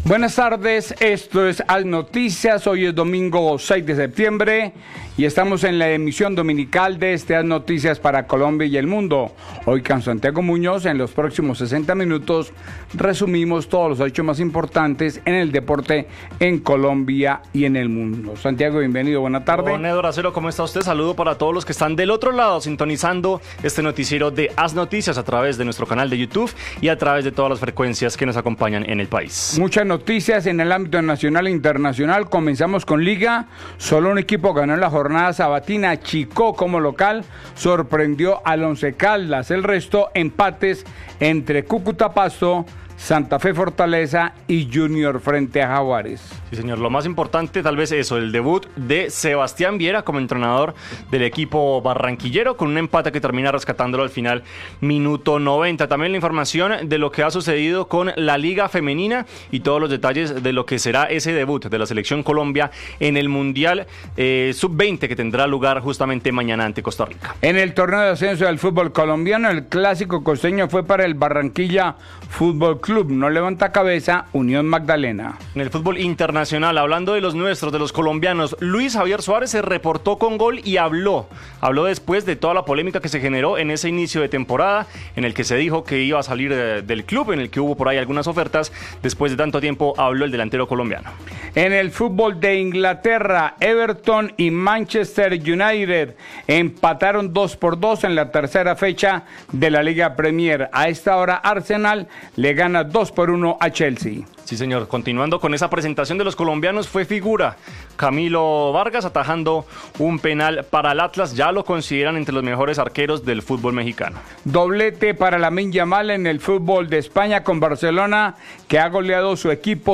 Buenas tardes, esto es Al Noticias, hoy es domingo 6 de septiembre y estamos en la emisión dominical de este Al Noticias para Colombia y el mundo. Hoy con Santiago Muñoz, en los próximos 60 minutos resumimos todos los hechos más importantes en el deporte en Colombia y en el mundo. Santiago, bienvenido, buena tarde. Don Eduardo Acero, ¿cómo está usted? Saludo para todos los que están del otro lado sintonizando este noticiero de As Noticias a través de nuestro canal de YouTube y a través de todas las frecuencias que nos acompañan en el país. Muchas noticias en el ámbito nacional e internacional. Comenzamos con Liga. Solo un equipo ganó en la jornada sabatina. Chicó como local sorprendió al Once Caldas. El resto empates entre Cúcuta Pasto, Santa Fe Fortaleza y Junior frente a Jaguares. Sí, señor. Lo más importante tal vez eso, el debut de Sebastián Viera como entrenador del equipo barranquillero con un empate que termina rescatándolo al final, minuto 90. También la información de lo que ha sucedido con la Liga Femenina y todos los detalles de lo que será ese debut de la Selección Colombia en el Mundial Sub-20 que tendrá lugar justamente mañana ante Costa Rica. En el torneo de ascenso del fútbol colombiano, el clásico costeño fue para el Barranquilla Fútbol Club. No levanta cabeza Unión Magdalena. En el fútbol internacional, hablando de los nuestros, de los colombianos, Luis Javier Suárez se reportó con gol y habló después de toda la polémica que se generó en ese inicio de temporada, en el que se dijo que iba a salir del club, en el que hubo por ahí algunas ofertas. Después de tanto tiempo habló el delantero colombiano. En el fútbol de Inglaterra, Everton y Manchester United empataron 2-2 en la tercera fecha de la Liga Premier. A esta hora Arsenal le gana 2-1 a Chelsea. Sí, señor. Continuando con esa presentación de los colombianos, fue figura Camilo Vargas atajando un penal para el Atlas. Ya lo consideran entre los mejores arqueros del fútbol mexicano. Doblete para Lamine Yamal en el fútbol de España con Barcelona, que ha goleado su equipo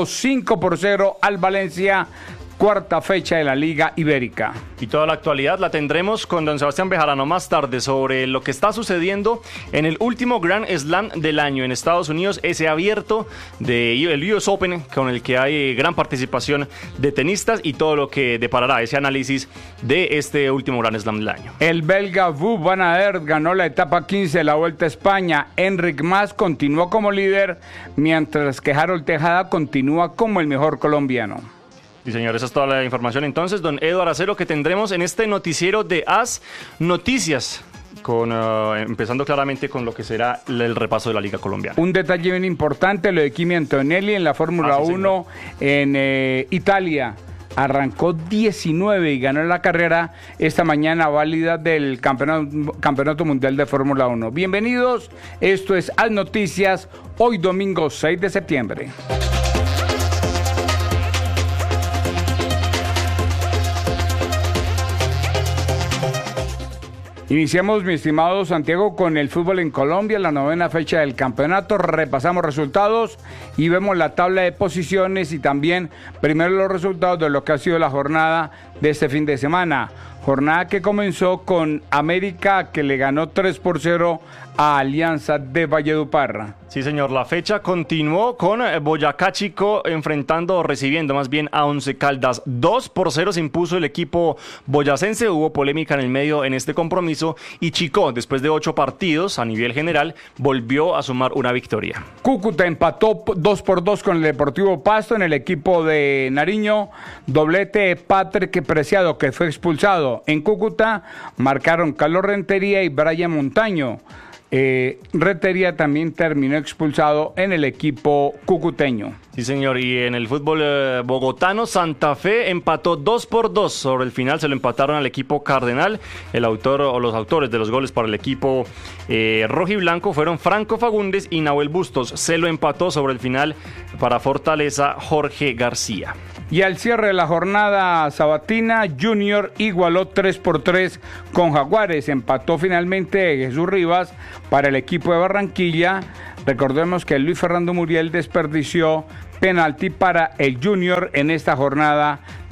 5-0 al Valencia. Cuarta fecha de la Liga Ibérica. Y toda la actualidad la tendremos con don Sebastián Bejarano más tarde sobre lo que está sucediendo en el último Grand Slam del año en Estados Unidos, ese abierto del US Open con el que hay gran participación de tenistas y todo lo que deparará ese análisis de este último Grand Slam del año. El belga Wout van Aert ganó la etapa 15 de la Vuelta a España. Enric Mas continuó como líder, mientras que Harold Tejada continúa como el mejor colombiano. Sí, señor, esa es toda la información entonces, don Eduardo Acero, que tendremos en este noticiero de As Noticias, empezando claramente con lo que será el repaso de la Liga Colombiana. Un detalle bien importante, lo de Kimi Antonelli en la Fórmula 1 en Italia. Arrancó 19 y ganó la carrera esta mañana válida del Campeonato Mundial de Fórmula 1. Bienvenidos, esto es As Noticias, hoy domingo 6 de septiembre. Iniciamos, mi estimado Santiago, con el fútbol en Colombia, la 9ª fecha del campeonato. Repasamos resultados y vemos la tabla de posiciones y también primero los resultados de lo que ha sido la jornada de este fin de semana. Jornada que comenzó con América, que le ganó 3-0 a Alianza de Valledupar. Sí, señor, la fecha continuó con Boyacá Chico recibiendo más bien a Once Caldas. 2-0 se impuso el equipo boyacense. Hubo polémica en el medio en este compromiso y Chico, después de 8 partidos a nivel general, volvió a sumar una victoria. Cúcuta empató 2-2 con el Deportivo Pasto en el equipo de Nariño. Doblete de Patrick Preciado, que fue expulsado. En Cúcuta marcaron Carlos Rentería y Brian Montaño. Rentería también terminó expulsado en el equipo cucuteño. Sí, señor, y en el fútbol bogotano, Santa Fe empató 2-2. Sobre el final se lo empataron al equipo Cardenal. Los autores de los goles para el equipo rojiblanco fueron Franco Fagundes y Nahuel Bustos. Se lo empató sobre el final para Fortaleza Jorge García. Y al cierre de la jornada sabatina, Junior igualó 3-3 con Jaguares. Empató finalmente Jesús Rivas para el equipo de Barranquilla. Recordemos que Luis Fernando Muriel desperdició penalti para el Junior en esta jornada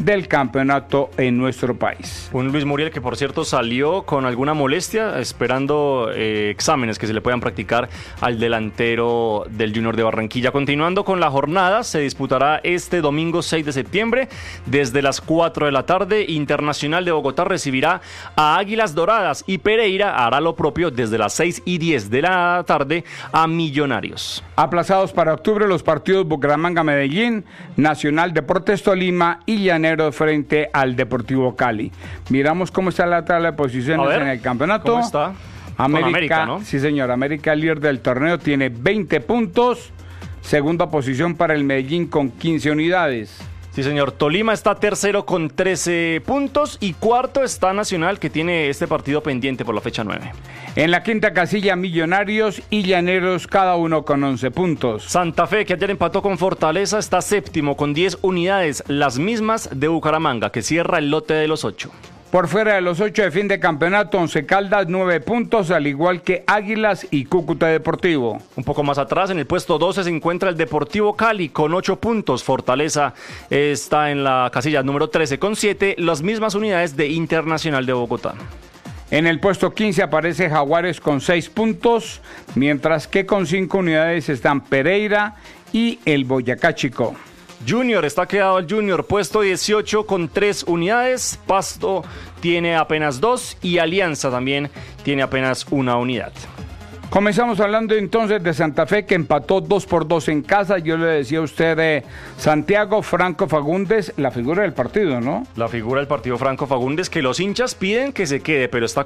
del campeonato en nuestro país. Un Luis Muriel que por cierto salió con alguna molestia, esperando exámenes que se le puedan practicar al delantero del Junior de Barranquilla. Continuando con la jornada, se disputará este domingo 6 de septiembre desde las 4 de la tarde. Internacional de Bogotá recibirá a Águilas Doradas y Pereira hará lo propio desde las 6:10 de la tarde a Millonarios. Aplazados para octubre los partidos Bucaramanga-Medellín, Nacional Deportes Tolima y Llaneros frente al Deportivo Cali. Miramos cómo está la tabla de posiciones en el campeonato. ¿Cómo está? América, ¿no? Sí señor, América, líder del torneo, tiene 20 puntos. Segunda posición para el Medellín con 15 unidades. Sí, señor. Tolima está tercero con 13 puntos y cuarto está Nacional, que tiene este partido pendiente por la fecha 9. En la quinta casilla, Millonarios y Llaneros, cada uno con 11 puntos. Santa Fe, que ayer empató con Fortaleza, está séptimo con 10 unidades, las mismas de Bucaramanga, que cierra el lote de los 8. Por fuera de los 8 de fin de campeonato, Once Caldas 9 puntos, al igual que Águilas y Cúcuta Deportivo. Un poco más atrás, en el puesto 12 se encuentra el Deportivo Cali con 8 puntos. Fortaleza está en la casilla número 13 con 7, las mismas unidades de Internacional de Bogotá. En el puesto 15 aparece Jaguares con 6 puntos, mientras que con 5 unidades están Pereira y el Boyacá Chico. Junior, está quedado el Junior, puesto 18 con 3 unidades, Pasto tiene apenas 2 y Alianza también tiene apenas 1 unidad. Comenzamos hablando entonces de Santa Fe, que empató 2-2 en casa. Yo le decía a usted, Santiago Franco Fagundes, la figura del partido, ¿no? La figura del partido, Franco Fagundes, que los hinchas piden que se quede, pero está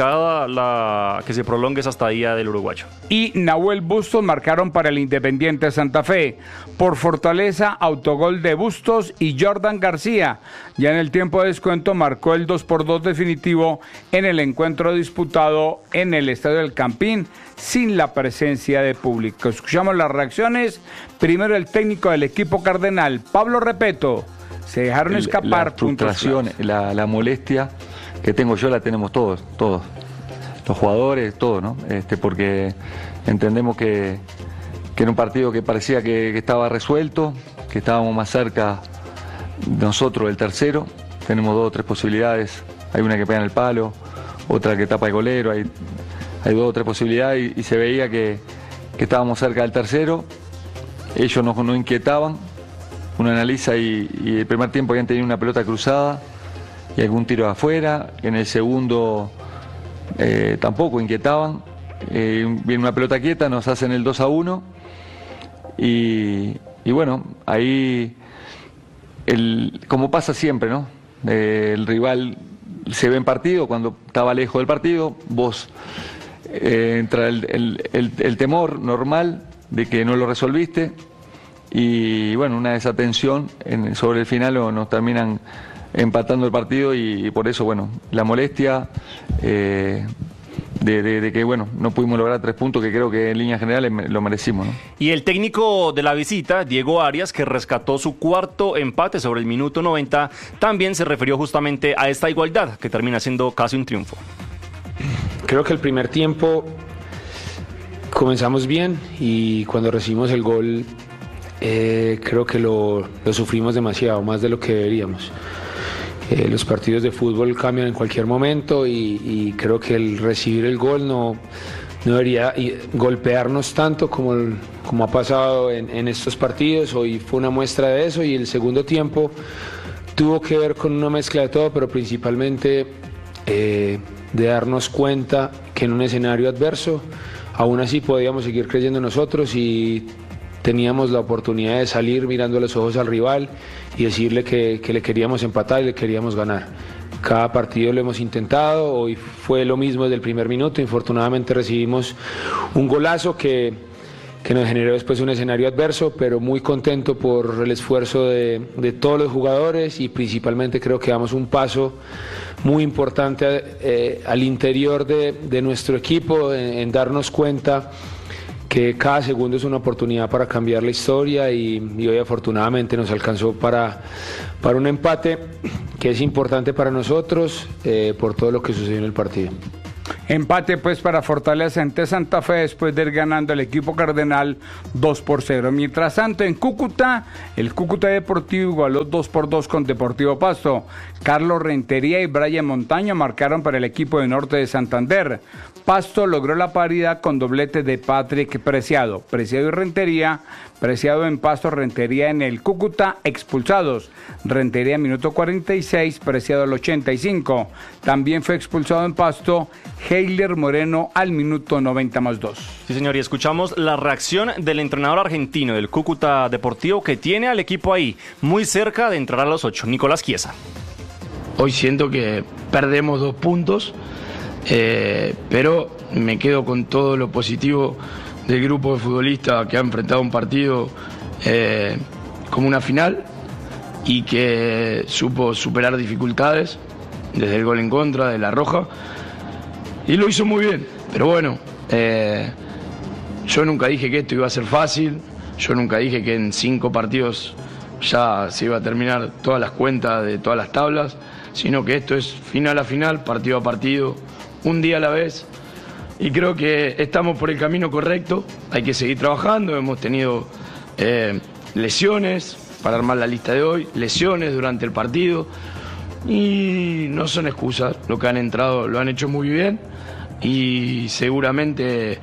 complicada que se prolongue esa estadía del uruguayo. Y Nahuel Bustos marcaron para el Independiente Santa Fe. Por Fortaleza, autogol de Bustos y Jordan García. Ya en el tiempo de descuento marcó el 2-2 definitivo en el encuentro disputado en el Estadio del Campín, sin la presencia de público. Escuchamos las reacciones. Primero el técnico del equipo cardenal, Pablo Repeto. Se dejaron escapar la frustración, la molestia que tengo yo la tenemos todos, los jugadores, todos, ¿no? Porque entendemos que en un partido que parecía que estaba resuelto, que estábamos más cerca nosotros del tercero, tenemos 2 o 3 posibilidades, hay una que pega en el palo, otra que tapa el golero, hay 2 o 3 posibilidades y se veía que estábamos cerca del tercero. Ellos nos inquietaban. Uno analiza y el primer tiempo habían tenido una pelota cruzada y algún tiro de afuera. En el segundo tampoco inquietaban. Viene una pelota quieta, nos hacen el 2-1 y bueno, ahí como pasa siempre, ¿no? El rival se ve en partido, cuando estaba lejos del partido, vos entra el temor normal de que no lo resolviste y bueno, una desatención sobre el final nos terminan empatando el partido y por eso, bueno, la molestia de que, bueno, no pudimos lograr 3 puntos que creo que en líneas generales lo merecimos, ¿no? Y el técnico de la visita, Diego Arias, que rescató su cuarto empate sobre el minuto 90, también se refirió justamente a esta igualdad que termina siendo casi un triunfo. Creo que el primer tiempo comenzamos bien y cuando recibimos el gol creo que lo sufrimos demasiado, más de lo que deberíamos. Los partidos de fútbol cambian en cualquier momento y creo que el recibir el gol no debería golpearnos tanto como ha pasado en estos partidos. Hoy fue una muestra de eso y el segundo tiempo tuvo que ver con una mezcla de todo, pero principalmente de darnos cuenta que en un escenario adverso aún así podíamos seguir creyendo en nosotros y teníamos la oportunidad de salir mirando a los ojos al rival y decirle que le queríamos empatar y le queríamos ganar. Cada partido lo hemos intentado, hoy fue lo mismo desde el primer minuto, infortunadamente recibimos un golazo que nos generó después un escenario adverso, pero muy contento por el esfuerzo de todos los jugadores y principalmente creo que damos un paso muy importante al interior de nuestro equipo en darnos cuenta que cada segundo es una oportunidad para cambiar la historia y hoy afortunadamente nos alcanzó para un empate que es importante para nosotros por todo lo que sucedió en el partido. Empate pues para Fortaleza ante Santa Fe después de ir ganando el equipo cardenal 2-0. Mientras tanto en Cúcuta, el Cúcuta Deportivo igualó 2-2 con Deportivo Pasto. Carlos Rentería y Brian Montaño marcaron para el equipo de Norte de Santander. Pasto logró la paridad con doblete de Patrick Preciado. Preciado y Rentería, Preciado en Pasto, Rentería en el Cúcuta, expulsados. Rentería minuto 46, Preciado al 85. También fue expulsado en Pasto Heiler Moreno al minuto 90+2. Sí, señor, y escuchamos la reacción del entrenador argentino del Cúcuta Deportivo que tiene al equipo ahí, muy cerca de entrar a los 8, Nicolás Chiesa. Hoy siento que perdemos 2 puntos, pero me quedo con todo lo positivo del grupo de futbolistas que ha enfrentado un partido como una final y que supo superar dificultades desde el gol en contra de La Roja y lo hizo muy bien. Pero bueno, yo nunca dije que esto iba a ser fácil, yo nunca dije que en 5 partidos ya se iba a terminar todas las cuentas de todas las tablas, sino que esto es final a final, partido a partido, un día a la vez. Y creo que estamos por el camino correcto, hay que seguir trabajando, hemos tenido lesiones para armar la lista de hoy, lesiones durante el partido y no son excusas, lo que han entrado lo han hecho muy bien y seguramente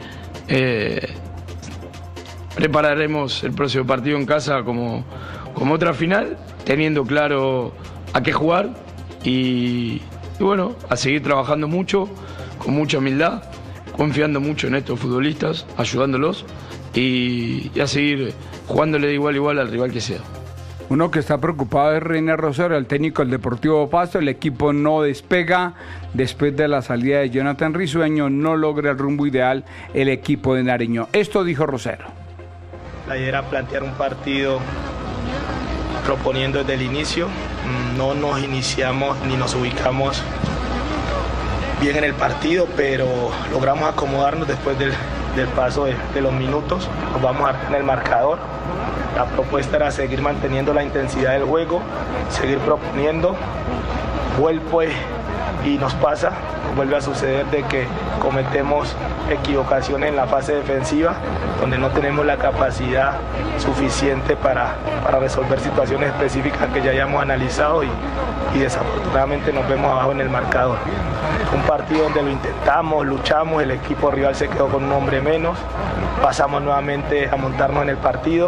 prepararemos el próximo partido en casa como otra final, teniendo claro a qué jugar y bueno, a seguir trabajando mucho, con mucha humildad, confiando mucho en estos futbolistas, ayudándolos y a seguir jugándole de igual a igual al rival que sea. Uno que está preocupado es Reiner Rosero, el técnico del Deportivo Pasto. El equipo no despega después de la salida de Jonathan Risueño, no logra el rumbo ideal el equipo de Nariño. Esto dijo Rosero. La idea era plantear un partido proponiendo desde el inicio, no nos iniciamos ni nos ubicamos bien en el partido, pero logramos acomodarnos después del paso de los minutos, nos vamos en el marcador. La propuesta era seguir manteniendo la intensidad del juego, seguir proponiendo, vuelve y nos pasa, vuelve a suceder de que cometemos equivocaciones en la fase defensiva, donde no tenemos la capacidad suficiente para resolver situaciones específicas que ya hayamos analizado y desafortunadamente nos vemos abajo en el marcador. Un partido donde lo intentamos, luchamos, el equipo rival se quedó con un hombre menos, pasamos nuevamente a montarnos en el partido,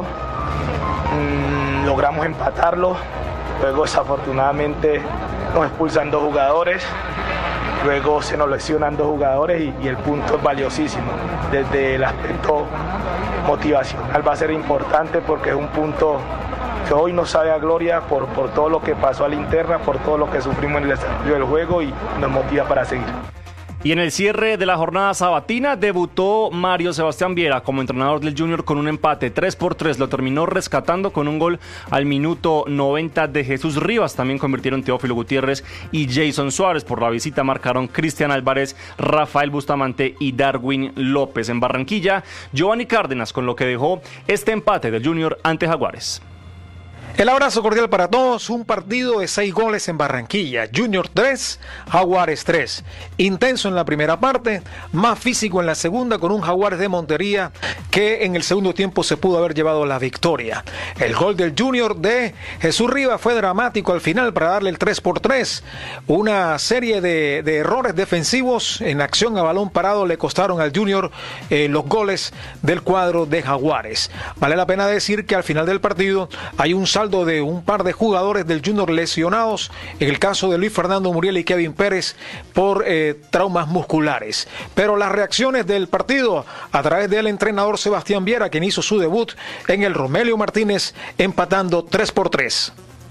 logramos empatarlo, luego desafortunadamente nos expulsan 2 jugadores, luego se nos lesionan 2 jugadores y el punto es valiosísimo. Desde el aspecto motivacional va a ser importante porque es un punto que hoy nos sabe a gloria por todo lo que pasó a la interna, por todo lo que sufrimos en el desarrollo del juego y nos motiva para seguir. Y en el cierre de la jornada sabatina debutó Mario Sebastián Viera como entrenador del Junior con un empate 3-3. Lo terminó rescatando con un gol al minuto 90 de Jesús Rivas. También convirtieron Teófilo Gutiérrez y Jason Suárez. Por la visita marcaron Cristian Álvarez, Rafael Bustamante y Darwin López. En Barranquilla, Giovanni Cárdenas con lo que dejó este empate del Junior ante Jaguares. El abrazo cordial para todos. Un partido de 6 goles en Barranquilla. Junior 3, Jaguares 3. Intenso en la primera parte, más físico en la segunda con un Jaguares de Montería que en el segundo tiempo se pudo haber llevado la victoria. El gol del Junior de Jesús Rivas fue dramático al final para darle el 3-3. Una serie de errores defensivos en acción a balón parado le costaron al Junior los goles del cuadro de Jaguares. Vale la pena decir que al final del partido hay un saldo de un par de jugadores del Junior lesionados, en el caso de Luis Fernando Muriel y Kevin Pérez por traumas musculares. Pero las reacciones del partido a través del entrenador Sebastián Viera, quien hizo su debut en el Romelio Martínez, empatando 3-3.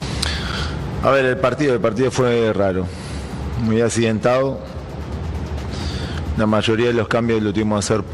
A ver, el partido fue raro, muy accidentado. La mayoría de los cambios lo tuvimos que hacer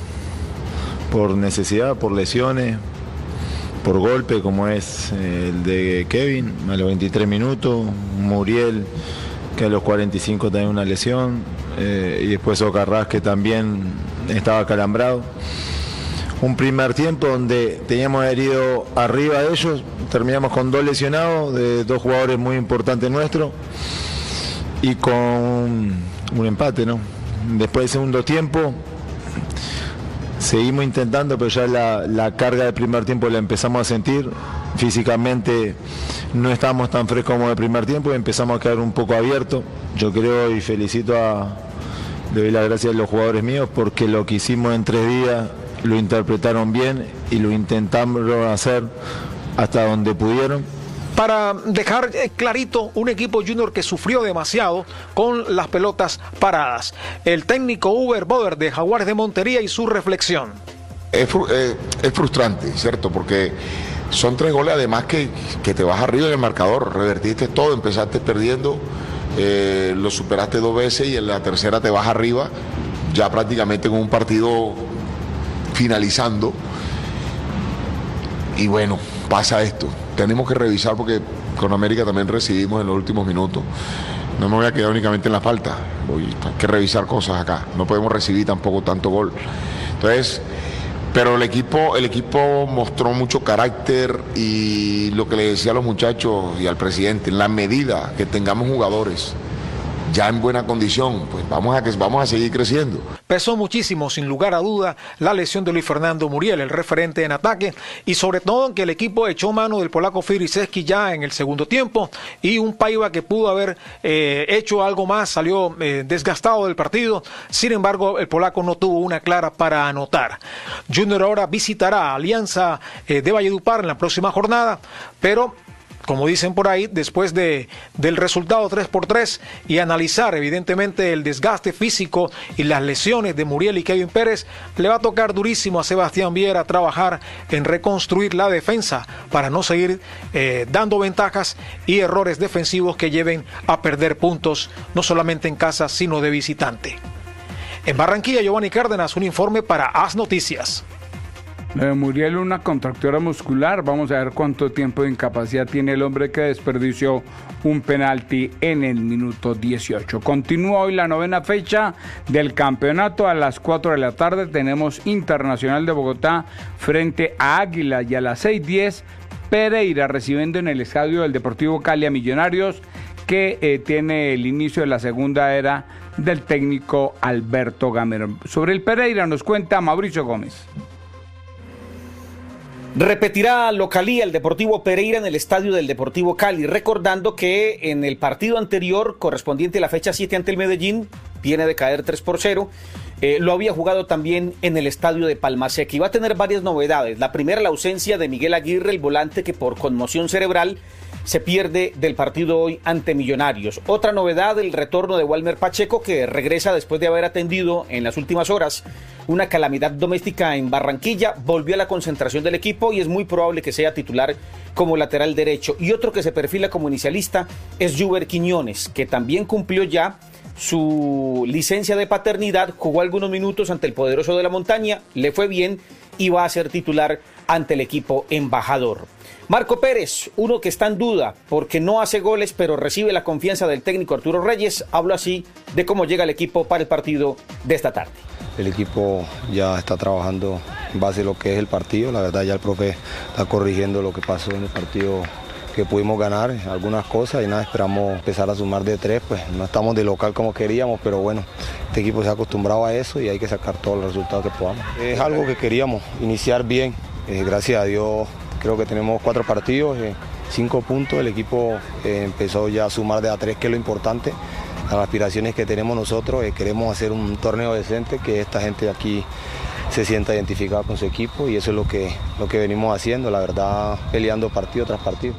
por necesidad, por lesiones, por golpe, como es el de Kevin a los 23 minutos, Muriel que a los 45 también una lesión, y después Ocarrás que también estaba acalambrado. Un primer tiempo donde teníamos herido arriba de ellos, terminamos con 2 lesionados de 2 jugadores muy importantes nuestros y con un empate, ¿no? Después del segundo tiempo seguimos intentando, pero ya la carga del primer tiempo la empezamos a sentir. Físicamente no estábamos tan frescos como el primer tiempo y empezamos a quedar un poco abiertos. Yo creo y felicito le doy las gracias a los jugadores míos porque lo que hicimos en 3 días lo interpretaron bien y lo intentaron hacer hasta donde pudieron. Para dejar clarito, un equipo Junior que sufrió demasiado con las pelotas paradas. El técnico Uber Boder de Jaguares de Montería y su reflexión. Es frustrante, ¿cierto? Porque son 3 goles además que te vas arriba en el marcador, revertiste todo, empezaste perdiendo, lo superaste 2 veces y en la tercera te vas arriba, ya prácticamente con un partido finalizando. Y bueno, pasa esto. Tenemos que revisar porque con América también recibimos en los últimos minutos. No me voy a quedar únicamente en la falta. Hay que revisar cosas acá. No podemos recibir tampoco tanto gol. Entonces, pero el equipo mostró mucho carácter y lo que le decía a los muchachos y al presidente, en la medida que tengamos jugadores ya en buena condición, pues vamos a seguir creciendo. Pesó muchísimo, sin lugar a duda, la lesión de Luis Fernando Muriel, el referente en ataque, y sobre todo en que el equipo echó mano del polaco Firiseski ya en el segundo tiempo, y un Paiva que pudo haber hecho algo más, salió desgastado del partido. Sin embargo, el polaco no tuvo una clara para anotar. Junior ahora visitará a Alianza de Valledupar en la próxima jornada, pero como dicen por ahí, después del resultado 3-3 y analizar evidentemente el desgaste físico y las lesiones de Muriel y Kevin Pérez, le va a tocar durísimo a Sebastián Viera trabajar en reconstruir la defensa para no seguir dando ventajas y errores defensivos que lleven a perder puntos, no solamente en casa, sino de visitante. En Barranquilla, Giovanni Cárdenas, un informe para AS Noticias. Muriel, una contractura muscular. Vamos a ver cuánto tiempo de incapacidad tiene el hombre que desperdició un penalti en el minuto 18. Continúa hoy la 9ª fecha del campeonato. A las 4 de la tarde tenemos Internacional de Bogotá frente a Águila, y a las 6:10 Pereira recibiendo en el estadio del Deportivo Cali a Millonarios, que tiene el inicio de la segunda era del técnico Alberto Gamero. Sobre el Pereira nos cuenta Mauricio Gómez. Repetirá localía el Deportivo Pereira en el estadio del Deportivo Cali, recordando que en el partido anterior, correspondiente a la fecha 7 ante el Medellín, viene de caer 3-0, lo había jugado también en el estadio de Palmaseca y va a tener varias novedades. La primera, la ausencia de Miguel Aguirre, el volante que por conmoción cerebral se pierde del partido hoy ante Millonarios. Otra novedad, el retorno de Walmer Pacheco, que regresa después de haber atendido en las últimas horas una calamidad doméstica en Barranquilla, volvió a la concentración del equipo y es muy probable que sea titular como lateral derecho. Y otro que se perfila como inicialista es Juber Quiñones, que también cumplió ya su licencia de paternidad, jugó algunos minutos ante el Poderoso de la Montaña, le fue bien y va a ser titular ante el equipo embajador. Marco Pérez, uno que está en duda porque no hace goles, pero recibe la confianza del técnico Arturo Reyes, habló así de cómo llega el equipo para el partido de esta tarde. El equipo ya está trabajando en base a lo que es el partido. La verdad ya el profe está corrigiendo lo que pasó en el partido que pudimos ganar, algunas cosas y nada, esperamos empezar a sumar de 3, pues no estamos de local como queríamos, pero bueno, este equipo se ha acostumbrado a eso y hay que sacar todos los resultados que podamos. Es algo que queríamos, iniciar bien, gracias a Dios creo que tenemos 4 partidos, 5 puntos, el equipo empezó ya a sumar de a 3, que es lo importante. Las aspiraciones que tenemos nosotros, queremos hacer un torneo decente, que esta gente de aquí se sienta identificada con su equipo y eso es lo que venimos haciendo, la verdad, peleando partido tras partido.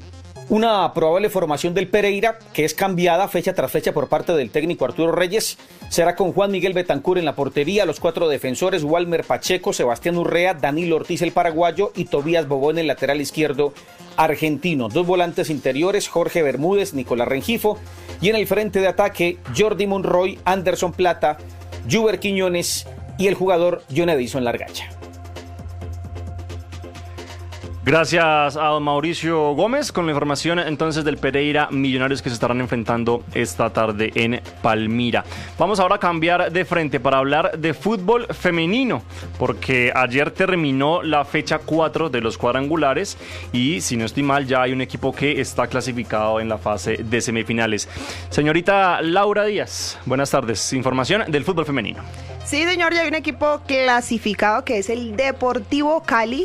Una probable formación del Pereira, que es cambiada fecha tras fecha por parte del técnico Arturo Reyes, será con Juan Miguel Betancur en la portería, los 4 defensores, Walmer Pacheco, Sebastián Urrea, Danilo Ortiz el paraguayo y Tobías Bobó en el lateral izquierdo argentino. 2 volantes interiores, Jorge Bermúdez, Nicolás Rengifo, y en el frente de ataque, Jordi Monroy, Anderson Plata, Juber Quiñones y el jugador John Edison Largacha. Gracias a don Mauricio Gómez con la información entonces del Pereira Millonarios que se estarán enfrentando esta tarde en Palmira. Vamos ahora a cambiar de frente para hablar de fútbol femenino, porque ayer terminó la fecha 4 de los cuadrangulares y si no estoy mal ya hay un equipo que está clasificado en la fase de semifinales. Señorita Laura Díaz, buenas tardes. Información del fútbol femenino. Sí, señor, ya hay un equipo clasificado que es el Deportivo Cali.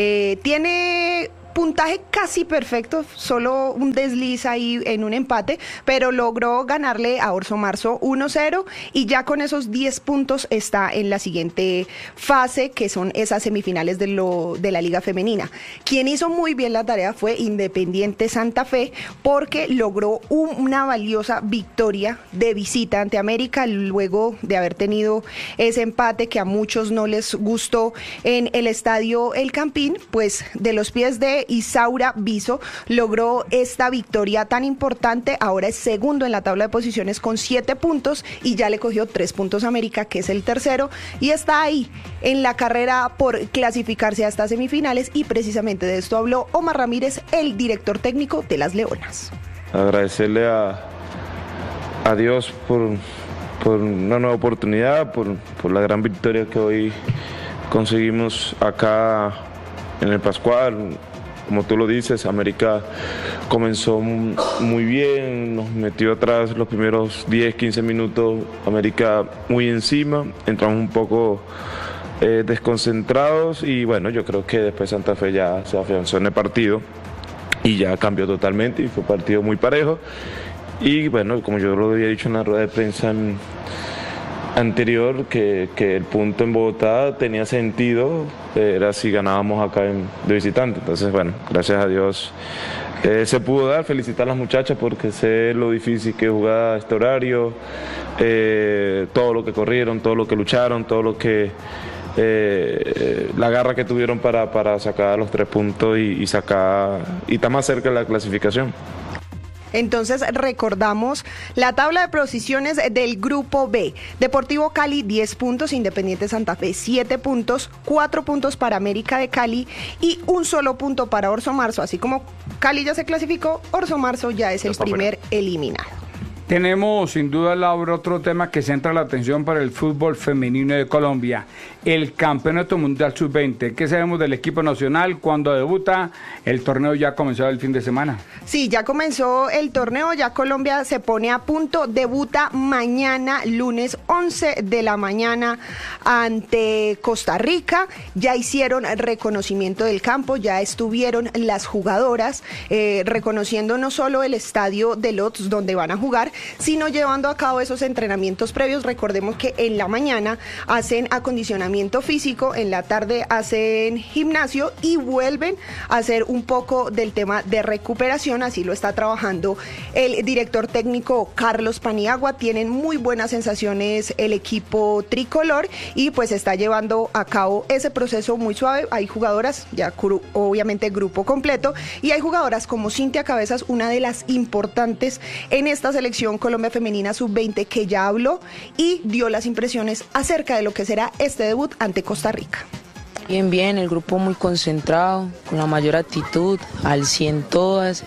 Tiene puntaje casi perfecto, solo un desliz ahí en un empate, pero logró ganarle a Orso Marzo 1-0 y ya con esos 10 puntos está en la siguiente fase, que son esas semifinales de la Liga Femenina. Quien hizo muy bien la tarea fue Independiente Santa Fe, porque logró una valiosa victoria de visita ante América, luego de haber tenido ese empate que a muchos no les gustó en el estadio El Campín. Pues de los pies de Isaura Viso logró esta victoria tan importante. Ahora es segundo en la tabla de posiciones con 7 puntos y ya le cogió 3 puntos a América, que es el tercero, y está ahí en la carrera por clasificarse a estas semifinales. Y precisamente de esto habló Omar Ramírez, el director técnico de las Leonas. Agradecerle a Dios por una nueva oportunidad, por la gran victoria que hoy conseguimos acá en el Pascual. Como tú lo dices, América comenzó muy bien, nos metió atrás los primeros 10, 15 minutos, América muy encima, entramos un poco desconcentrados y bueno, yo creo que después Santa Fe ya se afianzó en el partido y ya cambió totalmente y fue un partido muy parejo. Y bueno, como yo lo había dicho en la rueda de prensa anterior, que el punto en Bogotá tenía sentido, era si ganábamos acá de visitante. Entonces, bueno, gracias a Dios se pudo dar. Felicitar a las muchachas porque sé lo difícil que es jugar a este horario, todo lo que corrieron, todo lo que lucharon, todo lo que la garra que tuvieron para sacar los 3 puntos y estar más cerca de la clasificación. Entonces recordamos la tabla de posiciones del grupo B. Deportivo Cali 10 puntos, Independiente Santa Fe 7 puntos, 4 puntos para América de Cali y un solo punto para Orso Marzo. Así como Cali ya se clasificó, Orso Marzo ya es el primer eliminado. Tenemos sin duda, Laura, otro tema que centra la atención para el fútbol femenino de Colombia, el Campeonato Mundial Sub-20. ¿Qué sabemos del equipo nacional? ¿Cuándo debuta? El torneo ya comenzó el fin de semana. Sí, ya comenzó el torneo, ya Colombia se pone a punto, debuta mañana, lunes 11 de la mañana ante Costa Rica. Ya hicieron reconocimiento del campo, ya estuvieron las jugadoras reconociendo no solo el estadio de Lots donde van a jugar, sino llevando a cabo esos entrenamientos previos. Recordemos que en la mañana hacen acondicionamiento físico, en la tarde hacen gimnasio y vuelven a hacer un poco del tema de recuperación. Así lo está trabajando el director técnico Carlos Paniagua. Tienen muy buenas sensaciones el equipo tricolor y pues está llevando a cabo ese proceso muy suave. Hay jugadoras, ya obviamente grupo completo, y hay jugadoras como Cintia Cabezas, una de las importantes en esta selección Colombia Femenina Sub-20, que ya habló y dio las impresiones acerca de lo que será este debut ante Costa Rica. Bien, el grupo muy concentrado, con la mayor actitud, al 100 todas,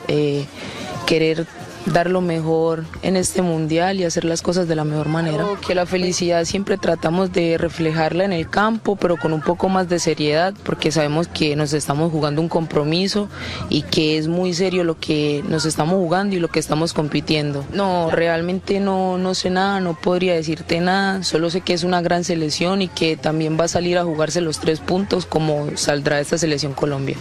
querer dar lo mejor en este mundial y hacer las cosas de la mejor manera. Que la felicidad siempre tratamos de reflejarla en el campo, pero con un poco más de seriedad, porque sabemos que nos estamos jugando un compromiso y que es muy serio lo que nos estamos jugando y lo que estamos compitiendo. No, realmente no sé nada, no podría decirte nada, solo sé que es una gran selección y que también va a salir a jugarse los 3 puntos como saldrá esta selección Colombia.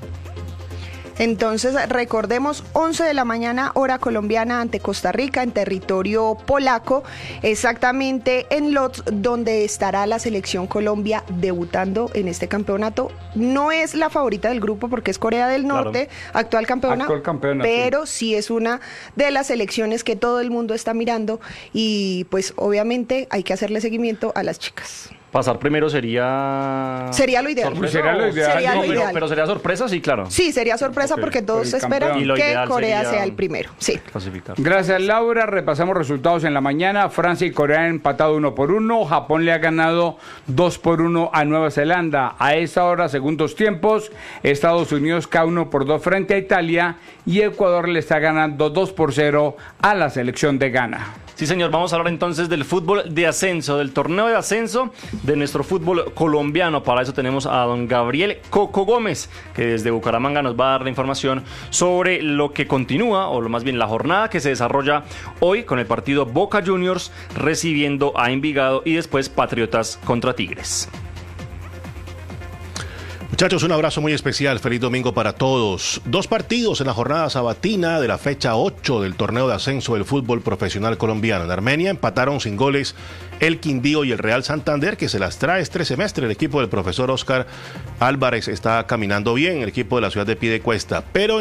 Entonces recordemos, 11 de la mañana hora colombiana ante Costa Rica en territorio polaco, exactamente en Lodz, donde estará la selección Colombia debutando en este campeonato. No es la favorita del grupo porque es Corea del Norte, claro, actual campeona, pero sí es una de las selecciones que todo el mundo está mirando y pues obviamente hay que hacerle seguimiento a las chicas. Pasar primero sería lo ideal. Sería lo ideal. Pero sería sorpresa, sí, claro. Sí, sería sorpresa porque todos esperan que Corea sea el primero. Sí. Clasificar. Gracias, Laura. Repasamos resultados en la mañana. Francia y Corea han empatado 1-1. Japón le ha ganado 2-1 a Nueva Zelanda. A esa hora, segundos tiempos, Estados Unidos cae 1-2 frente a Italia y Ecuador le está ganando 2-0 a la selección de Ghana. Sí, señor, vamos a hablar entonces del fútbol de ascenso, del torneo de ascenso de nuestro fútbol colombiano. Para eso tenemos a don Gabriel Coco Gómez, que desde Bucaramanga nos va a dar la información sobre lo que continúa, o más bien la jornada que se desarrolla hoy con el partido Boca Juniors recibiendo a Envigado y después Patriotas contra Tigres. Muchachos, un abrazo muy especial, feliz domingo para todos. 2 partidos en la jornada sabatina de la fecha 8 del torneo de ascenso del fútbol profesional colombiano. En Armenia empataron sin goles el Quindío y el Real Santander, que se las trae este semestre. El equipo del profesor Oscar Álvarez está caminando bien, el equipo de la ciudad de Piedecuesta, pero